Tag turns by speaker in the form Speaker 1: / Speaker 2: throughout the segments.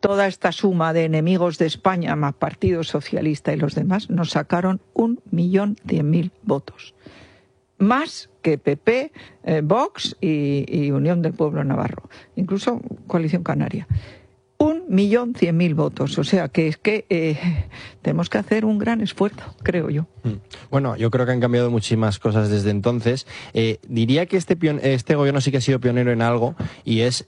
Speaker 1: toda esta suma de enemigos de España, más Partido Socialista y los demás, nos sacaron 1.100.000 votos. Más que PP, Vox y Unión del Pueblo Navarro, incluso Coalición Canaria. 1.100.000 votos, o sea que es que tenemos que hacer un gran esfuerzo, creo yo.
Speaker 2: Bueno, yo creo que han cambiado muchísimas cosas desde entonces. Diría que este gobierno sí que ha sido pionero en algo, y es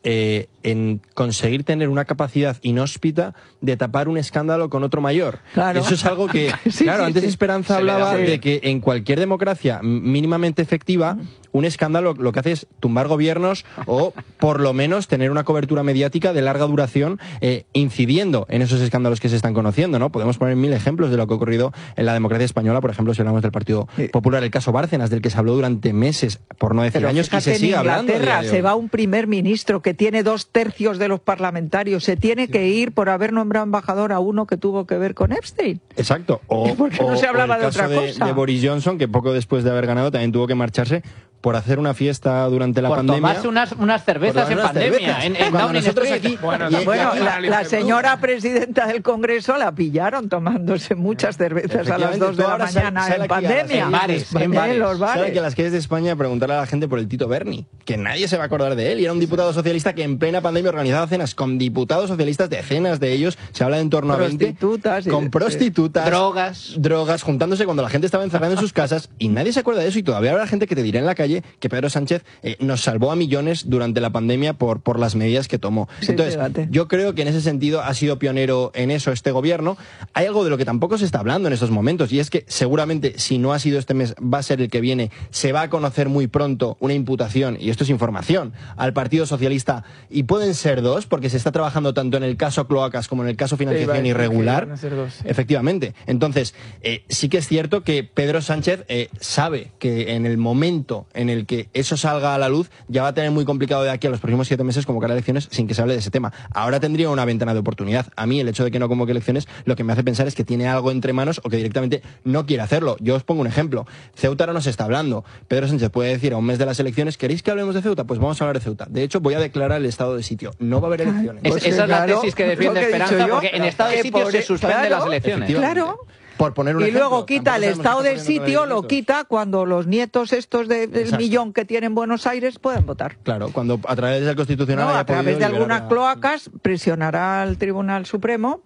Speaker 2: en conseguir tener una capacidad inhóspita de tapar un escándalo con otro mayor.
Speaker 1: Claro.
Speaker 2: Eso es algo que,
Speaker 1: sí,
Speaker 2: claro,
Speaker 1: sí,
Speaker 2: antes
Speaker 1: sí.
Speaker 2: Esperanza hablaba de que en cualquier democracia mínimamente efectiva, un escándalo lo que hace es tumbar gobiernos o por lo menos tener una cobertura mediática de larga duración, incidiendo en esos escándalos que se están conociendo, ¿no? Podemos poner 1000 ejemplos de lo que ha ocurrido en la democracia española, por ejemplo, si hablamos del Partido Popular, el caso Bárcenas, del que se habló durante meses, por no decir
Speaker 1: Pero
Speaker 2: años, y se sigue hablando.
Speaker 1: En Inglaterra se va un primer ministro que tiene 2/3 de los parlamentarios, se tiene que ir por haber nombrado embajador a uno que tuvo que ver con Epstein.
Speaker 2: Exacto.
Speaker 1: Porque no se hablaba de otra cosa.
Speaker 2: De Boris Johnson, que poco después de haber ganado también tuvo que marcharse por hacer una fiesta durante la pandemia.
Speaker 3: Por tomarse unas cervezas en pandemia, en Downing Street.
Speaker 2: Aquí,
Speaker 1: bueno, la señora presidenta del Congreso la pillaron tomándose muchas cervezas a las 2 de la mañana en pandemia.
Speaker 3: En bares.
Speaker 1: Los bares.
Speaker 2: Sale que a las calles de España preguntarle a la gente por el Tito Berni, que nadie se va a acordar de él, y era un diputado socialista que en plena pandemia organizaba cenas con diputados socialistas, decenas de ellos, se habla de en torno a 20, con prostitutas, drogas, juntándose cuando la gente estaba encerrada en sus casas, y nadie se acuerda de eso, y todavía habrá gente que te dirá en la calle que Pedro Sánchez nos salvó a millones durante la pandemia por las medidas que tomó.
Speaker 1: Sí,
Speaker 2: entonces,
Speaker 1: fíjate.
Speaker 2: yo creo que en ese sentido ha sido pionero en eso este gobierno. Hay algo de lo que tampoco se está hablando en estos momentos, y es que seguramente, si no ha sido este mes, va a ser el que viene, se va a conocer muy pronto una imputación, y esto es información, al Partido Socialista, y pueden ser 2, porque se está trabajando tanto en el caso Cloacas como en el caso financiación irregular. Efectivamente. Entonces, sí que es cierto que Pedro Sánchez sabe que en el momento en el que eso salga a la luz, ya va a tener muy complicado de aquí a los próximos 7 meses convocar elecciones sin que se hable de ese tema. Ahora tendría una ventana de oportunidad. A mí el hecho de que no convoque elecciones lo que me hace pensar es que tiene algo entre manos o que directamente no quiere hacerlo. Yo os pongo un ejemplo. Ceuta ahora no se está hablando. Pedro Sánchez puede decir a un mes de las elecciones, ¿queréis que hablemos de Ceuta? Pues vamos a hablar de Ceuta. De hecho, voy a declarar el estado de sitio. No va a haber elecciones.
Speaker 3: Esa es la tesis que defiende Esperanza, porque en estado de sitio se suspenden las elecciones.
Speaker 1: Claro.
Speaker 2: Por poner un
Speaker 1: y
Speaker 2: ejemplo,
Speaker 1: luego quita el estado de sitio, lo quita cuando los nietos estos del millón que tienen Buenos Aires pueden votar.
Speaker 2: Claro, cuando a través del Constitucional
Speaker 1: a través de algunas cloacas presionará al Tribunal Supremo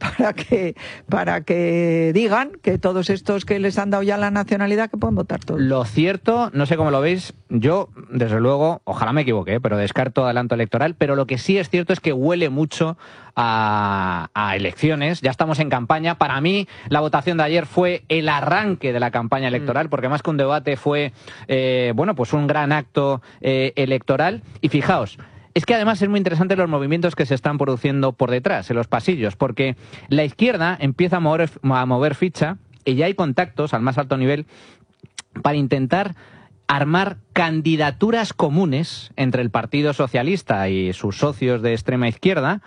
Speaker 1: para que digan que todos estos que les han dado ya la nacionalidad que pueden votar todos.
Speaker 3: Lo cierto, no sé cómo lo veis, yo desde luego, ojalá me equivoque, pero descarto adelanto electoral, pero lo que sí es cierto es que huele mucho a elecciones. Ya estamos en campaña. Para mí la votación de ayer fue el arranque de la campaña electoral, porque más que un debate fue pues un gran acto electoral. Y fijaos, es que además es muy interesante los movimientos que se están produciendo por detrás, en los pasillos, porque la izquierda empieza a mover ficha, y ya hay contactos al más alto nivel para intentar armar candidaturas comunes entre el Partido Socialista y sus socios de extrema izquierda,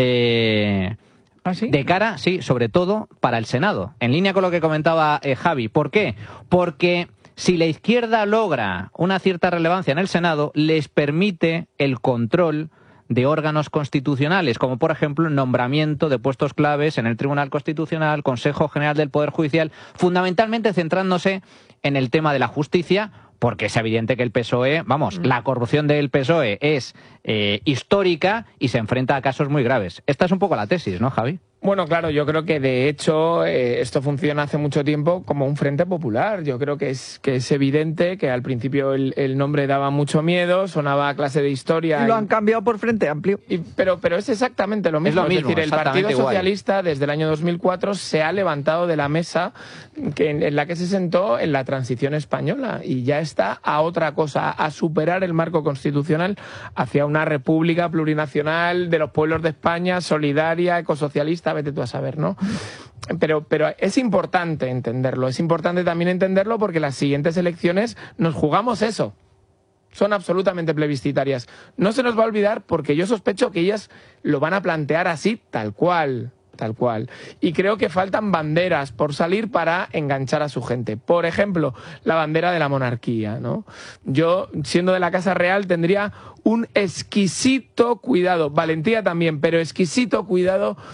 Speaker 1: ¿Sí?
Speaker 3: de cara, sí, sobre todo para el Senado. En línea con lo que comentaba Javi. ¿Por qué? Porque si la izquierda logra una cierta relevancia en el Senado, les permite el control de órganos constitucionales, como por ejemplo el nombramiento de puestos claves en el Tribunal Constitucional, Consejo General del Poder Judicial, fundamentalmente centrándose en el tema de la justicia, porque es evidente que el PSOE, la corrupción del PSOE es histórica y se enfrenta a casos muy graves. Esta es un poco la tesis, ¿no, Javi?
Speaker 4: Bueno, claro, yo creo que de hecho esto funciona hace mucho tiempo como un frente popular. Yo creo que es evidente que al principio el nombre daba mucho miedo, sonaba a clase de historia.
Speaker 1: Y lo han cambiado por Frente Amplio.
Speaker 4: Pero es exactamente lo mismo. Es decir, el Partido Socialista desde el año 2004 se ha levantado de la mesa en la que se sentó en la transición española y ya está a otra cosa, a superar el marco constitucional hacia una república plurinacional de los pueblos de España, solidaria, ecosocialista, vete tú a saber, ¿no? Pero es importante entenderlo, es importante también entenderlo porque las siguientes elecciones nos jugamos eso. Son absolutamente plebiscitarias. No se nos va a olvidar porque yo sospecho que ellas lo van a plantear así, tal cual. Y creo que faltan banderas por salir para enganchar a su gente. Por ejemplo, la bandera de la monarquía, ¿no? Yo, siendo de la Casa Real, tendría un exquisito cuidado, valentía también, pero exquisito cuidado